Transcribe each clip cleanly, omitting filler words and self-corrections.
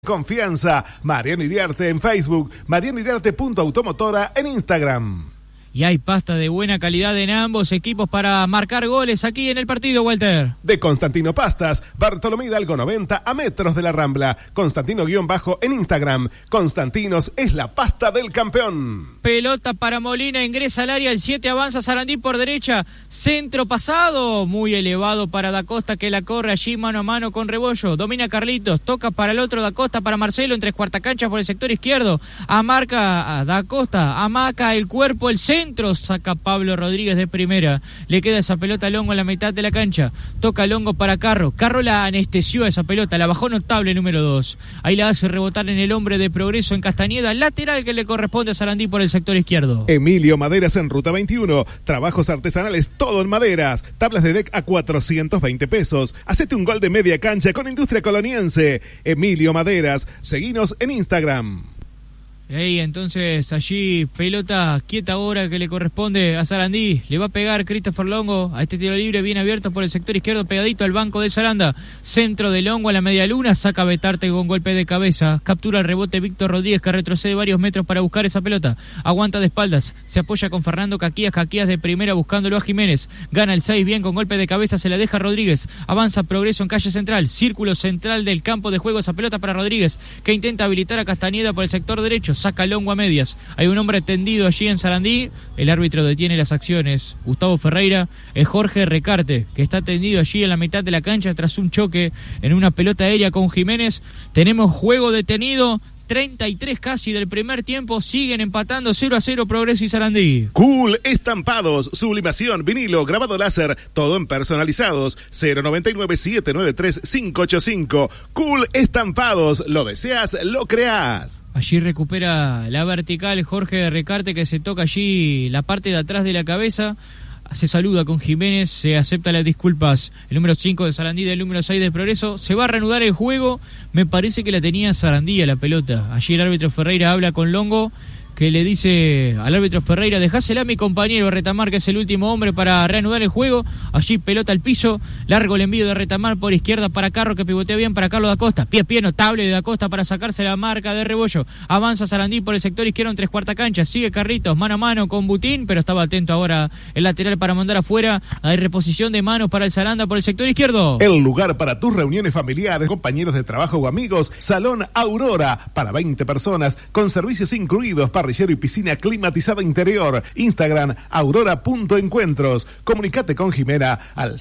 Confianza, Mariano Iriarte en Facebook, marianoiriarte.automotora en Instagram. Y hay pasta de buena calidad en ambos equipos para marcar goles aquí en el partido, Walter. De Constantino Pastas, Bartolomé Hidalgo 90 a metros de la Rambla. Constantino_ en Instagram. Constantinos es la pasta del campeón. Pelota para Molina, ingresa al área, el 7 avanza Sarandí por derecha. Centro pasado, muy elevado para Da Costa que la corre allí mano a mano con Rebollo. Domina Carlitos, toca para el otro Da Costa para Marcelo en tres cuarta cancha por el sector izquierdo. Amarca a Da Costa, amaca el cuerpo, el centro, saca Pablo Rodríguez de primera, le queda esa pelota a Longo en la mitad de la cancha, toca Longo para Carro la anestesió a esa pelota, la bajó notable número 2, ahí la hace rebotar en el hombre de Progreso en Castañeda, lateral que le corresponde a Sarandí por el sector izquierdo. Emilio Maderas en Ruta 21, trabajos artesanales todo en maderas, tablas de deck a 420 pesos, hacete un gol de media cancha con Industria Coloniense. Emilio Maderas, seguinos en Instagram. Entonces allí pelota quieta ahora que le corresponde a Sarandí, le va a pegar Christopher Longo a este tiro libre bien abierto por el sector izquierdo pegadito al banco de Saranda, centro de Longo a la media luna, saca Betarte con golpe de cabeza, captura el rebote Víctor Rodríguez que retrocede varios metros para buscar esa pelota, aguanta de espaldas, se apoya con Fernando Caquías de primera buscándolo a Jiménez, gana el 6 bien con golpe de cabeza, se la deja Rodríguez, avanza Progreso en calle central, círculo central del campo de juego, esa pelota para Rodríguez que intenta habilitar a Castañeda por el sector derecho, saca Longo a medias, hay un hombre tendido allí en Sarandí, el árbitro detiene las acciones, Gustavo Ferreira, es Jorge Recarte, que está tendido allí en la mitad de la cancha tras un choque en una pelota aérea con Jiménez. Tenemos juego detenido, 33 casi del primer tiempo, siguen empatando 0-0 Progreso y Sarandí. Cool Estampados, sublimación, vinilo, grabado láser, todo en personalizados. 099-793-585. Cool Estampados, lo deseas, lo creás. Allí recupera la vertical Jorge Recarte que se toca allí la parte de atrás de la cabeza. Se saluda con Jiménez, se acepta las disculpas. El número 5 de Sarandí, del número 6 de Progreso. Se va a reanudar el juego. Me parece que la tenía Sarandí a la pelota. Allí el árbitro Ferreira habla con Longo, que le dice al árbitro Ferreira, dejásela a mi compañero Retamar, que es el último hombre para reanudar el juego. Allí pelota al piso, largo el envío de Retamar por izquierda para Carro, que pivotea bien para Carlos Da Costa, pie notable de Da Costa para sacarse la marca de Rebollo. Avanza Sarandí por el sector izquierdo en tres cuarta cancha, sigue Carlitos mano a mano con Butín, pero estaba atento ahora el lateral para mandar afuera. Hay reposición de manos para el Saranda por el sector izquierdo. El lugar para tus reuniones familiares, compañeros de trabajo o amigos, Salón Aurora, para 20 personas, con servicios incluidos, parrillero y piscina climatizada interior. Instagram, aurora.encuentros. Comunicate con Jimena al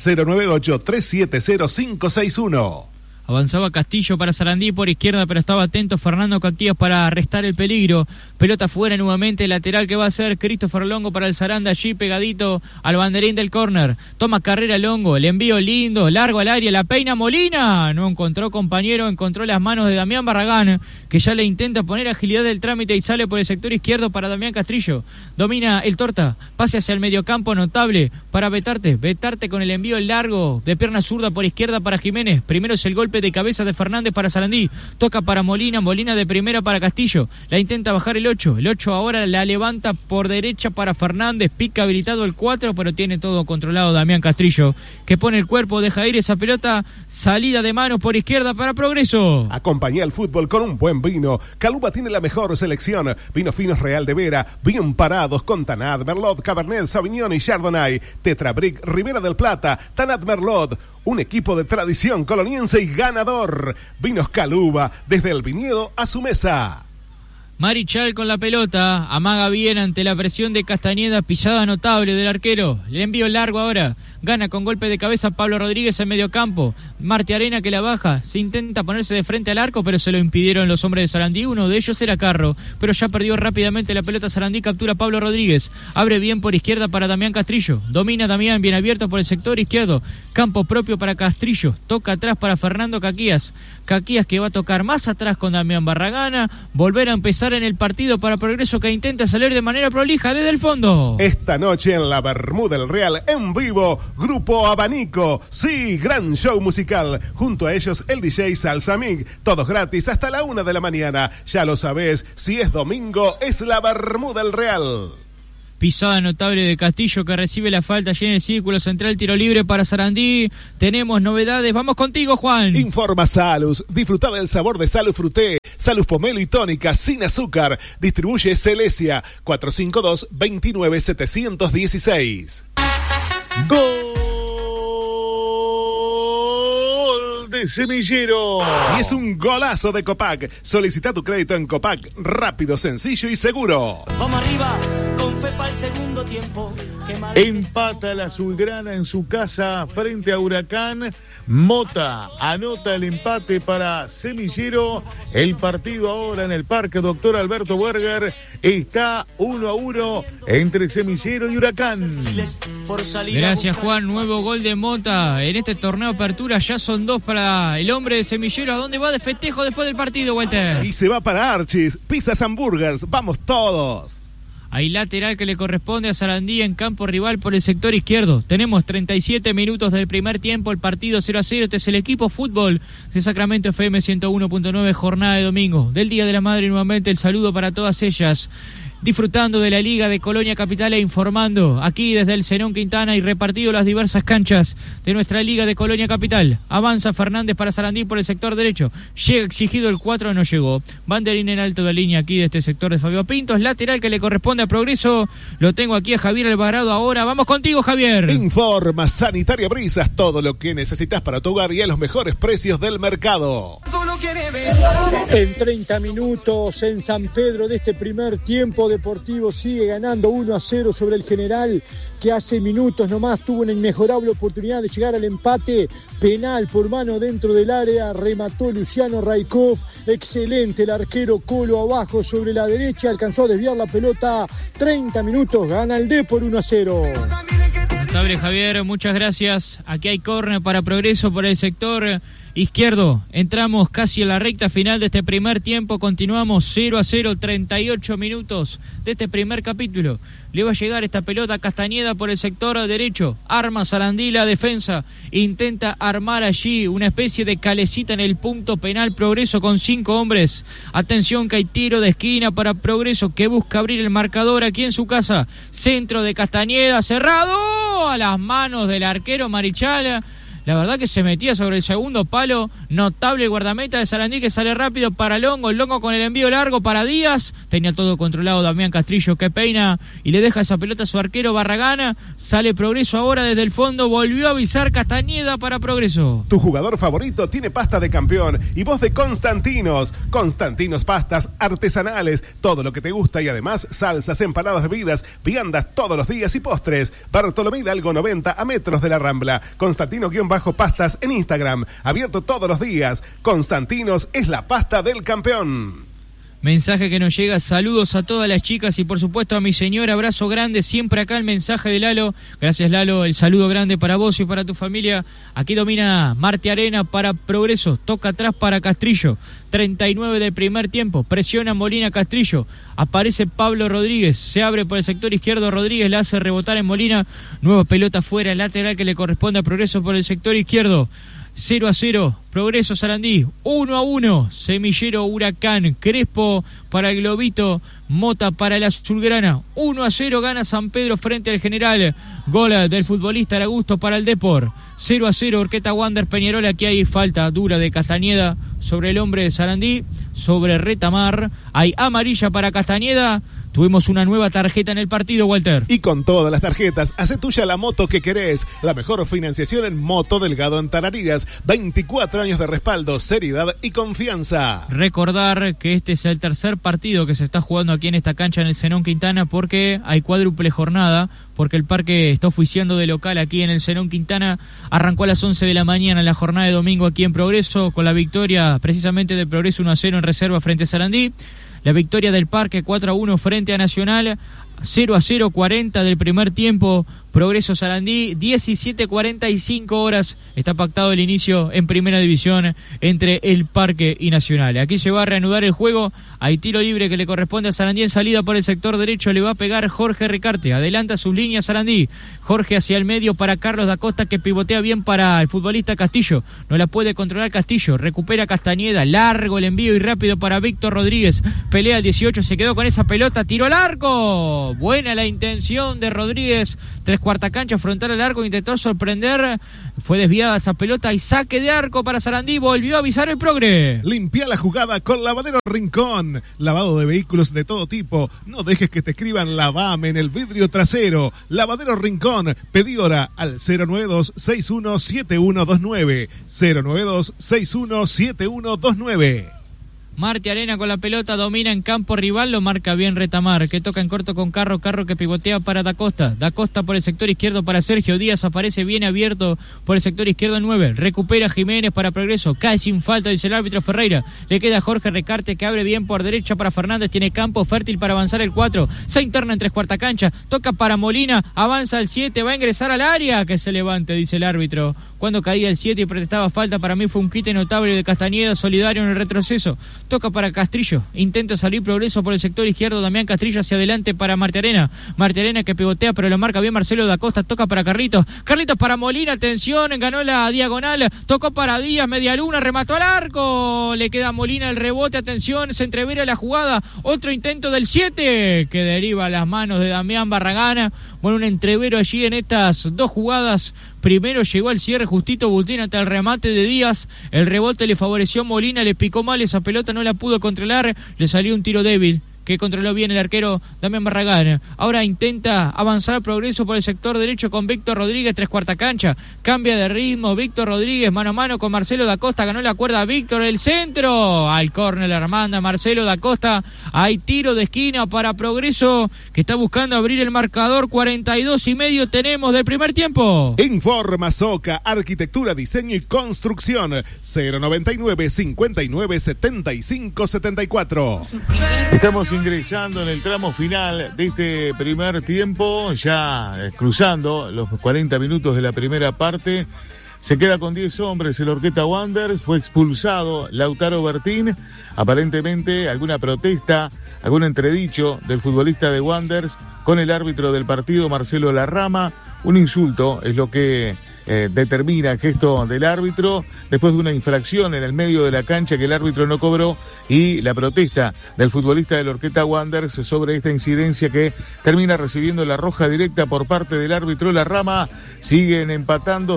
098-370-561. Avanzaba Castillo para Sarandí por izquierda, pero estaba atento Fernando Caquías para restar el peligro. Pelota fuera nuevamente, lateral que va a ser Christopher Longo para el Saranda, allí pegadito al banderín del córner. Toma carrera Longo, el envío lindo, largo al área, la peina Molina. No encontró compañero, encontró las manos de Damián Barragán, que ya le intenta poner agilidad del trámite y sale por el sector izquierdo para Damián Castrillo. Domina el Torta, pase hacia el mediocampo notable para Betarte. Betarte con el envío largo de pierna zurda por izquierda para Jiménez. Primero es el golpe de cabeza de Fernández para Sarandí, toca para Molina de primera para Castillo, la intenta bajar el 8 ahora la levanta por derecha para Fernández, pica habilitado el 4, pero tiene todo controlado Damián Castrillo, que pone el cuerpo, deja ir esa pelota, salida de manos por izquierda para Progreso. Acompaña el fútbol con un buen vino. Caluba tiene la mejor selección, vinos finos Real de Vera, bien parados con Tanat, Merlot, Cabernet, Sauvignon y Chardonnay. Tetrabric, Ribera del Plata, Tanat Merlot, un equipo de tradición coloniense y ganador. Vinos Caluba, desde el viñedo a su mesa. Marichal con la pelota, amaga bien ante la presión de Castañeda, pisada notable del arquero, le envío largo ahora, gana con golpe de cabeza Pablo Rodríguez en medio campo, Marti Arena que la baja, se intenta ponerse de frente al arco, pero se lo impidieron los hombres de Sarandí, uno de ellos era Carro, pero ya perdió rápidamente la pelota Sarandí, captura Pablo Rodríguez, abre bien por izquierda para Damián Castrillo, domina Damián, bien abierto por el sector izquierdo, campo propio para Castrillo, toca atrás para Fernando Caquías que va a tocar más atrás con Damián Barragana, volver a empezar en el partido para Progreso, que intenta salir de manera prolija desde el fondo. Esta noche en la Bermuda del Real, en vivo, Grupo Abanico, sí, gran show musical, junto a ellos el DJ Salsa Mig, todos gratis hasta la 1 de la mañana, ya lo sabés, si es domingo es la Bermuda del Real. pisada notable de Castillo que recibe la falta allí en el círculo central, tiro libre para Sarandí. Tenemos novedades, vamos contigo, Juan. Informa Salus, disfruta del sabor de Salus Fruté, Salus Pomelo y tónica sin azúcar. Distribuye Celesia, 452-29716. Gol de Semillero. Y es un golazo de Copac. Solicita tu crédito en Copac, rápido, sencillo y seguro. Vamos arriba, con fe para el segundo tiempo. Empata la Azulgrana en su casa frente a Huracán. Mota anota el empate para Semillero. El partido ahora en el Parque Doctor Alberto Berger está 1-1 entre Semillero y Huracán. Gracias, Juan. Nuevo gol de Mota en este torneo Apertura. Ya son 2 para el hombre de Semillero. ¿A dónde va de festejo después del partido, Walter? Y se va para Archis, Pizzas Hamburgers. Vamos todos. Hay lateral que le corresponde a Sarandí en campo rival por el sector izquierdo. Tenemos 37 minutos del primer tiempo, el partido 0-0. Este es el equipo fútbol de Sacramento FM 101.9, jornada de domingo. Del Día de la Madre, nuevamente el saludo para todas ellas. Disfrutando de la Liga de Colonia Capital e informando aquí desde el Zenón Quintana y repartido las diversas canchas de nuestra Liga de Colonia Capital. Avanza Fernández para Sarandí por el sector derecho. Llega exigido el 4, no llegó. Banderín en alto de línea aquí de este sector de Fabio Pintos. Lateral que le corresponde a Progreso. Lo tengo aquí a Javier Alvarado ahora. Vamos contigo, Javier. Informa Sanitaria Brisas. Todo lo que necesitas para tu hogar y a los mejores precios del mercado. En 30 minutos en San Pedro de este primer tiempo, Deportivo sigue ganando 1-0 sobre el General, que hace minutos nomás tuvo una inmejorable oportunidad de llegar al empate. Penal por mano dentro del área, remató Luciano Raikov. Excelente el arquero Colo abajo sobre la derecha, alcanzó a desviar la pelota. 30 minutos, gana el Depor 1-0. Notable, Javier, muchas gracias. Aquí hay córner para Progreso por el sector izquierdo. Entramos casi a la recta final de este primer tiempo. Continuamos 0-0, 38 minutos de este primer capítulo. Le va a llegar esta pelota a Castañeda por el sector derecho. Arma Sarandí la defensa. Intenta armar allí una especie de calecita en el punto penal. Progreso con 5 hombres. Atención que hay tiro de esquina para Progreso, que busca abrir el marcador aquí en su casa. Centro de Castañeda, cerrado a las manos del arquero Marichal. La verdad que se metía sobre el segundo palo. Notable el guardameta de Sarandí que sale rápido para Longo. El Longo con el envío largo para Díaz. Tenía todo controlado Damián Castrillo, que peina y le deja esa pelota a su arquero Barragán. Sale Progreso ahora desde el fondo. Volvió a avisar Castañeda para Progreso. Tu jugador favorito tiene pasta de campeón y vos de Constantinos. Constantinos pastas artesanales. Todo lo que te gusta y además salsas, empanadas, bebidas, viandas todos los días y postres. Bartolomé Hidalgo 90 a metros de la Rambla. Constantino-pastas en Instagram. Abierto todos los días. Constantinos es la pasta del campeón. Mensaje que nos llega, saludos a todas las chicas y por supuesto a mi señora, abrazo grande, siempre acá el mensaje de Lalo. Gracias, Lalo, el saludo grande para vos y para tu familia. Aquí domina Marte Arena para Progreso, toca atrás para Castrillo. 39 del primer tiempo, presiona Molina Castrillo, aparece Pablo Rodríguez, se abre por el sector izquierdo, Rodríguez la hace rebotar en Molina, nueva pelota fuera, lateral que le corresponde a Progreso por el sector izquierdo. 0-0, Progreso Sarandí, 1-1, Semillero Huracán, Crespo para el Globito, Mota para la Azulgrana, 1-0 gana San Pedro frente al General, gol del futbolista Aragusto para el Depor, 0-0 Orqueta Wander Peñarol. Aquí hay falta dura de Castañeda sobre el hombre de Sarandí, sobre Retamar, hay amarilla para Castañeda. Tuvimos una nueva tarjeta en el partido, Walter. Y con todas las tarjetas, hace tuya la moto que querés. La mejor financiación en Moto Delgado en Tarariras. 24 años de respaldo, seriedad y confianza. Recordar que este es el tercer partido que se está jugando aquí en esta cancha en el Zenón Quintana, porque hay cuádruple jornada, porque el parque está oficiando de local aquí en el Zenón Quintana. Arrancó a las 11 de la mañana la jornada de domingo aquí en Progreso, con la victoria precisamente de Progreso 1-0 en reserva frente a Sarandí. La victoria del Parque 4-1 frente a Nacional, 0-0, 40 del primer tiempo Progreso Sarandí, 17:45 horas. Está pactado el inicio en primera división entre el Parque y Nacional. Aquí se va a reanudar el juego. Hay tiro libre que le corresponde a Sarandí en salida por el sector derecho. Le va a pegar Jorge Ricarte. Adelanta sus líneas Sarandí. Jorge hacia el medio para Carlos da Costa, que pivotea bien para el futbolista Castillo. No la puede controlar Castillo. Recupera Castañeda. Largo el envío y rápido para Víctor Rodríguez. Pelea el 18. Se quedó con esa pelota. Tiro al arco. Buena la intención de Rodríguez. 3/4 cancha, frontal al arco, intentó sorprender, fue desviada esa pelota y saque de arco para Sarandí, volvió a avisar el Progre. Limpia la jugada con Lavadero Rincón, lavado de vehículos de todo tipo, no dejes que te escriban lavame en el vidrio trasero. Lavadero Rincón, pedí hora al 092-617129, 092-617129. Marte Arena con la pelota, domina en campo rival, lo marca bien Retamar, que toca en corto con Carro que pivotea para Da Costa por el sector izquierdo para Sergio Díaz, aparece bien abierto por el sector izquierdo el 9, recupera Jiménez para Progreso, cae sin falta, dice el árbitro Ferreira, le queda Jorge Ricarte que abre bien por derecha para Fernández, tiene campo fértil para avanzar el 4, se interna en 3/4 cancha, toca para Molina, avanza el 7, va a ingresar al área, que se levante, dice el árbitro. Cuando caía el 7 y protestaba falta, para mí fue un quite notable de Castañeda, solidario en el retroceso. Toca para Castrillo, intenta salir Progreso por el sector izquierdo, Damián Castrillo hacia adelante para Marte Arena que pivotea pero lo marca bien Marcelo da Costa, toca para Carlitos para Molina, atención, ganó la diagonal, tocó para Díaz, media luna, remató al arco, le queda a Molina el rebote, atención, se entrevera la jugada, otro intento del 7 que deriva a las manos de Damián Barragán. Bueno, un entrevero allí en estas dos jugadas. Primero llegó al cierre justito Bultín hasta el remate de Díaz, el rebote le favoreció Molina, le picó mal esa pelota, no la pudo controlar, le salió un tiro débil que controló bien el arquero Damián Barragán. Ahora intenta avanzar Progreso por el sector derecho con Víctor Rodríguez, 3/4 cancha, cambia de ritmo, Víctor Rodríguez mano a mano con Marcelo da Costa, ganó la cuerda Víctor, el centro, al córner la manda Marcelo da Costa, hay tiro de esquina para Progreso, que está buscando abrir el marcador, 42:30 tenemos del primer tiempo. Informa Soca, arquitectura, diseño y construcción, 099-59-75-74. Estamos ingresando en el tramo final de este primer tiempo, ya cruzando los 40 minutos de la primera parte. Se queda con 10 hombres el Orqueta Wanderers, fue expulsado Lautaro Bertín, aparentemente alguna protesta, algún entredicho del futbolista de Wanderers con el árbitro del partido, Marcelo Larrama, un insulto es lo que determina el gesto del árbitro después de una infracción en el medio de la cancha que el árbitro no cobró y la protesta del futbolista del Orqueta Wanderers sobre esta incidencia que termina recibiendo la roja directa por parte del árbitro Larrama. Siguen empatando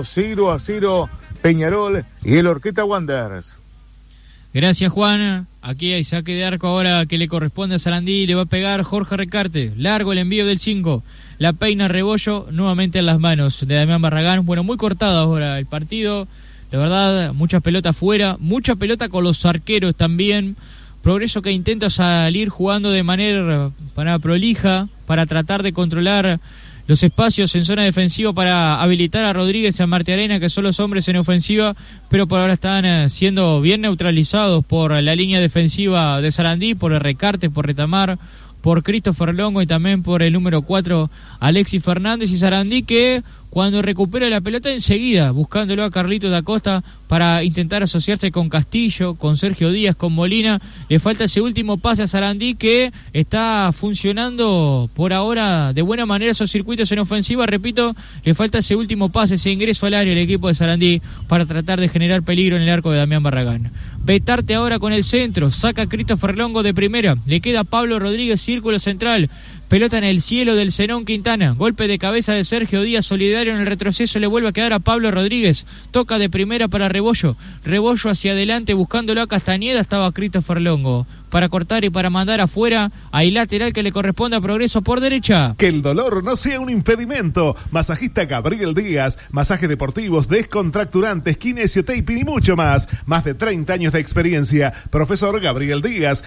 0-0 Peñarol y el Orqueta Wanderers. Gracias, Juan. Aquí hay saque de arco ahora que le corresponde a Sarandí. Le va a pegar Jorge Ricarte. Largo el envío del 5. La peina Rebollo nuevamente en las manos de Damián Barragán. Bueno, muy cortado ahora el partido. La verdad, muchas pelotas fuera. Mucha pelota con los arqueros también. Progreso que intenta salir jugando de manera prolija para tratar de controlar los espacios en zona defensiva para habilitar a Rodríguez y a Marte Arena, que son los hombres en ofensiva, pero por ahora están siendo bien neutralizados por la línea defensiva de Sarandí, por el Ricarte, por Retamar, por Christopher Longo y también por el número 4, Alexis Fernández, y Sarandí que cuando recupera la pelota enseguida, buscándolo a Carlitos da Costa para intentar asociarse con Castillo, con Sergio Díaz, con Molina. Le falta ese último pase a Sarandí que está funcionando por ahora de buena manera esos circuitos en ofensiva. Repito, le falta ese último pase, ese ingreso al área al equipo de Sarandí para tratar de generar peligro en el arco de Damián Barragán. Betarte ahora con el centro, saca a Christopher Longo de primera, le queda Pablo Rodríguez, círculo central. Pelota en el cielo del Zenón Quintana. Golpe de cabeza de Sergio Díaz, solidario en el retroceso. Le vuelve a quedar a Pablo Rodríguez. Toca de primera para Rebollo. Rebollo hacia adelante buscándolo a Castañeda. Estaba Christopher Longo para cortar y para mandar afuera. Hay lateral que le corresponde a Progreso por derecha. Que el dolor no sea un impedimento. Masajista Gabriel Díaz. Masajes deportivos, descontracturantes, kinesiotaping y mucho más. Más de 30 años de experiencia. Profesor Gabriel Díaz.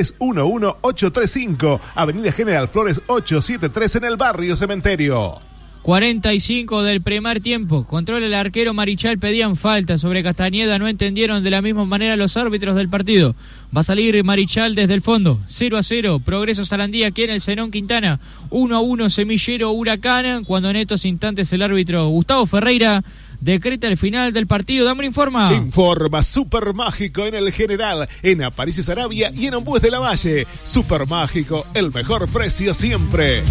097-311-835. Avenida General Flores 873 en el barrio Cementerio. 45 del primer tiempo. Controla el arquero Marichal, pedían falta sobre Castañeda, no entendieron de la misma manera los árbitros del partido. Va a salir Marichal desde el fondo. 0-0, Progreso Sarandí aquí en el Zenón Quintana. 1-1, Semillero Huracán, cuando en estos instantes el árbitro Gustavo Ferreira decreta el final del partido. Damar informa. Informa Super Mágico en el General, en Aparicio Sarabia y en Ombues de la Valle. Super Mágico, el mejor precio siempre.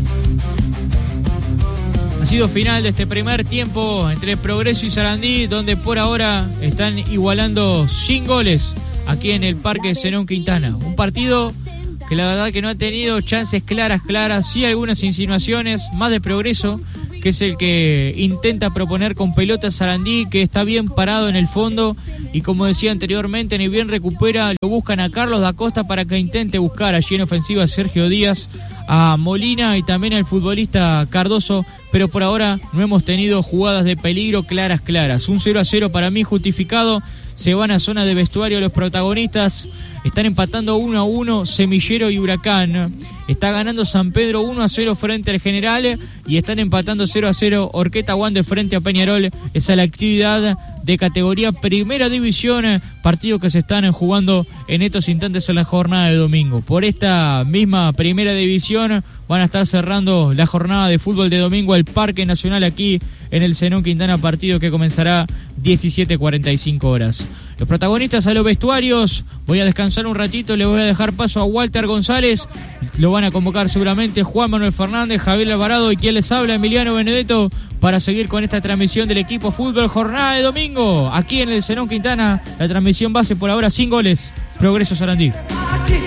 Ha sido final de este primer tiempo entre Progreso y Sarandí, donde por ahora están igualando sin goles aquí en el Parque Zenón Quintana. Un partido que la verdad que no ha tenido chances claras, sí algunas insinuaciones, más de Progreso, que es el que intenta proponer con pelota Sarandí, que está bien parado en el fondo, y como decía anteriormente, ni bien recupera, lo buscan a Carlos da Costa para que intente buscar allí en ofensiva a Sergio Díaz, a Molina y también al futbolista Cardoso, pero por ahora no hemos tenido jugadas de peligro claras. Un 0-0 para mí justificado. Se van a zona de vestuario los protagonistas. Están empatando 1-1 Semillero y Huracán. Está ganando San Pedro 1-0 frente al General y están empatando 0-0 Horqueta Wander frente a Peñarol. Esa es la actividad de categoría Primera División, partidos que se están jugando en estos instantes en la jornada de domingo. Por esta misma Primera División van a estar cerrando la jornada de fútbol de domingo al Parque Nacional aquí en el Zenón Quintana, partido que comenzará 17:45 horas. Los protagonistas a los vestuarios. Voy a descansar un ratito, le voy a dejar paso a Walter González. Lo van a convocar seguramente Juan Manuel Fernández, Javier Alvarado y quien les habla, Emiliano Benedetto, para seguir con esta transmisión del equipo fútbol jornada de domingo aquí en el Zenón Quintana. La transmisión base por ahora sin goles. Progreso Sarandí.